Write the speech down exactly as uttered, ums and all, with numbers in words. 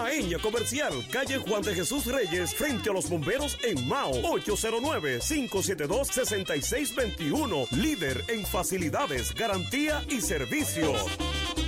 Maeña Comercial, calle Juan de Jesús Reyes, frente a los bomberos en Mao. Ocho cero nueve, cinco siete dos, seis seis dos uno. Líder en facilidades, garantía y servicio.